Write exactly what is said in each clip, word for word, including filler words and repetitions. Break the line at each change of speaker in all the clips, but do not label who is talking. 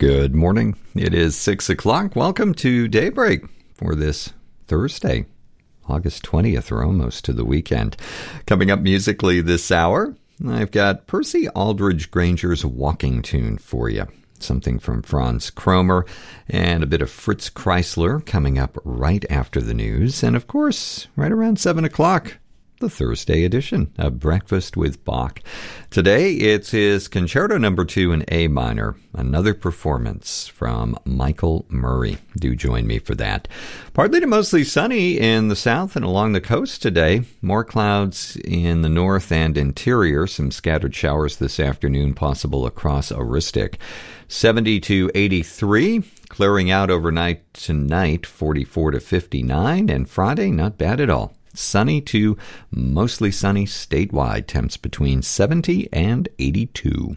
Good morning. It is six o'clock. Welcome to Daybreak for this Thursday, August twentieth. We're almost to the weekend. Coming up musically this hour, I've got Percy Aldridge Granger's Walking Tune for you. Something from Franz Kromer and a bit of Fritz Kreisler coming up right after the news. And of course, right around seven o'clock, the Thursday edition of Breakfast with Bach. Today, it's his Concerto Number Two in A minor, another performance from Michael Murray. Do join me for that. Partly to mostly sunny in the south and along the coast today. More clouds in the north and interior. Some scattered showers this afternoon possible across Aristic. seventy to eighty-three, clearing out overnight tonight, forty-four to fifty-nine, and Friday, not bad at all. Sunny to mostly sunny statewide, temps between seventy and eighty-two.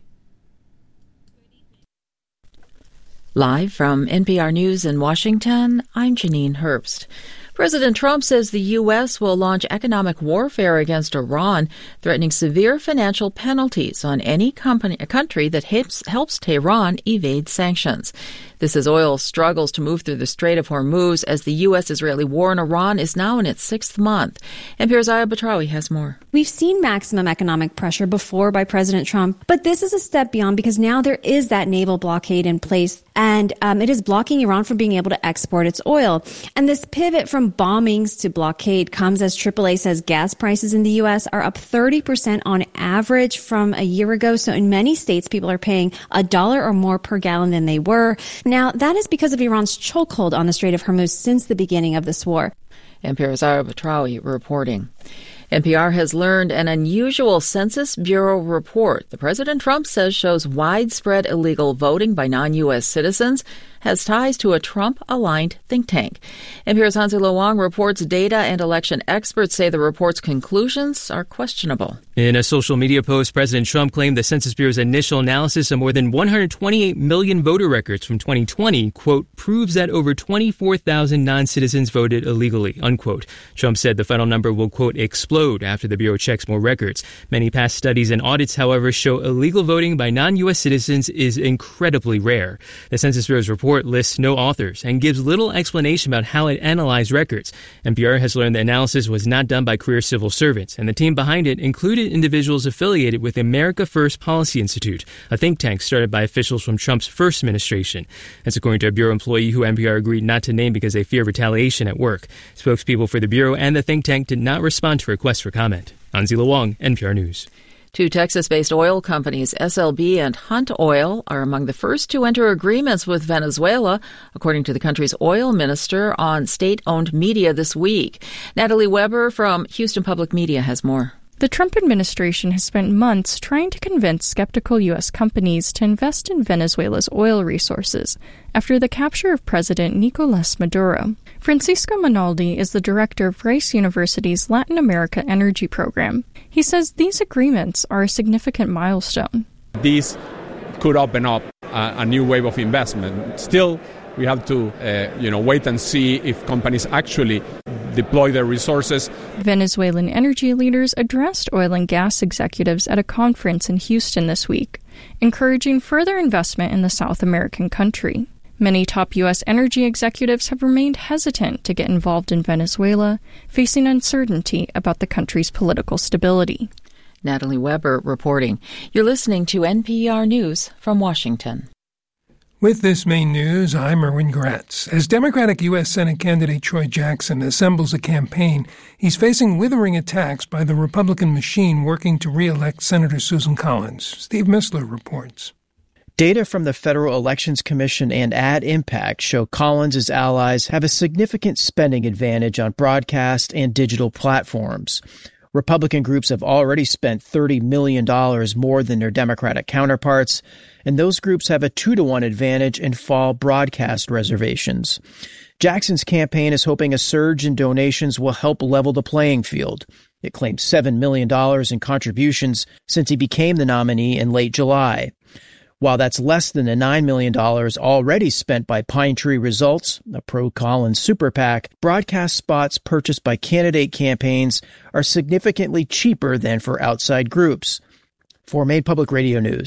Live from N P R News in Washington, I'm Janine Herbst. President Trump says the U S will launch economic warfare against Iran, threatening severe financial penalties on any company, a country that helps, helps Tehran evade sanctions. This as oil struggles to move through the Strait of Hormuz as the U S-Israeli war in Iran is now in its sixth month. N P R's Aya Batrawi has more.
We've seen maximum economic pressure before by President Trump, but this is a step beyond because now there is that naval blockade in place, and um, it is blocking Iran from being able to export its oil. And this pivot from bombings to blockade comes as triple A says gas prices in the U S are up thirty percent on average from a year ago. So in many states, people are paying a dollar or more per gallon than they were. Now, that is because of Iran's chokehold on the Strait of Hormuz since the beginning of this war.
N P R's Aya Batrawi reporting. N P R has learned an unusual Census Bureau report that President Trump says shows widespread illegal voting by non-U S citizens has ties to a Trump-aligned think tank. N P R's Hansi Lo Wang reports data and election experts say the report's conclusions are questionable.
In a social media post, President Trump claimed the Census Bureau's initial analysis of more than one hundred twenty-eight million voter records from twenty twenty, quote, proves that over twenty-four thousand non-citizens voted illegally, unquote. Trump said the final number will, quote, explode after the Bureau checks more records. Many past studies and audits, however, show illegal voting by non-U S citizens is incredibly rare. The Census Bureau's report lists no authors and gives little explanation about how it analyzed records. N P R has learned the analysis was not done by career civil servants, and the team behind it included individuals affiliated with the America First Policy Institute, a think tank started by officials from Trump's first administration. That's according to a Bureau employee who N P R agreed not to name because they fear retaliation at work. Spokespeople for the Bureau and the think tank did not respond to requests for comment. Hansi Lo Wang, N P R News.
Two Texas-based oil companies, S L B and Hunt Oil, are among the first to enter agreements with Venezuela, according to the country's oil minister on state-owned media this week. Natalie Weber from Houston Public Media has more.
The Trump administration has spent months trying to convince skeptical U S companies to invest in Venezuela's oil resources after the capture of President Nicolás Maduro. Francisco Monaldi is the director of Rice University's Latin America Energy Program. He says these agreements are a significant milestone.
These could open up a, a new wave of investment. Still, we have to, uh, you know, wait and see if companies actually deploy their resources.
Venezuelan energy leaders addressed oil and gas executives at a conference in Houston this week, encouraging further investment in the South American country. Many top U S energy executives have remained hesitant to get involved in Venezuela, facing uncertainty about the country's political stability.
Natalie Weber reporting. You're listening to N P R News from Washington.
With this main news, I'm Erwin Gratz. As Democratic U S Senate candidate Troy Jackson assembles a campaign, he's facing withering attacks by the Republican machine working to re-elect Senator Susan Collins. Steve Missler reports.
Data from the Federal Elections Commission and Ad Impact show Collins' allies have a significant spending advantage on broadcast and digital platforms. Republican groups have already spent thirty million dollars more than their Democratic counterparts, and those groups have a two to one advantage in fall broadcast reservations. Jackson's campaign is hoping a surge in donations will help level the playing field. It claims seven million dollars in contributions since he became the nominee in late July. While that's less than the nine million dollars already spent by Pine Tree Results, a pro-Collins super PAC, broadcast spots purchased by candidate campaigns are significantly cheaper than for outside groups. For Made Public Radio News,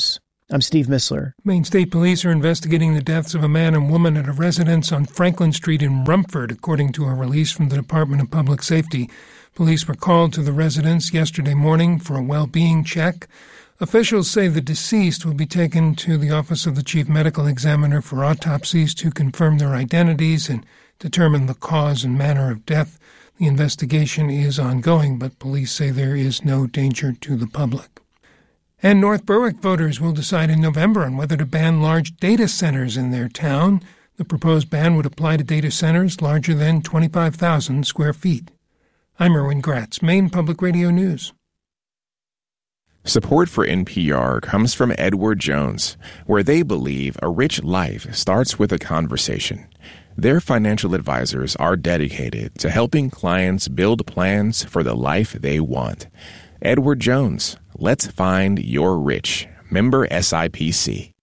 I'm Steve Missler.
Maine State Police are investigating the deaths of a man and woman at a residence on Franklin Street in Rumford, according to a release from the Department of Public Safety. Police were called to the residence yesterday morning for a well-being check. Officials say the deceased will be taken to the Office of the Chief Medical Examiner for autopsies to confirm their identities and determine the cause and manner of death. The investigation is ongoing, but police say there is no danger to the public. And North Berwick voters will decide in November on whether to ban large data centers in their town. The proposed ban would apply to data centers larger than twenty-five thousand square feet. I'm Erwin Gratz, Maine Public Radio News.
Support for N P R comes from Edward Jones, where they believe a rich life starts with a conversation. Their financial advisors are dedicated to helping clients build plans for the life they want. Edward Jones, let's find your rich. Member S I P C.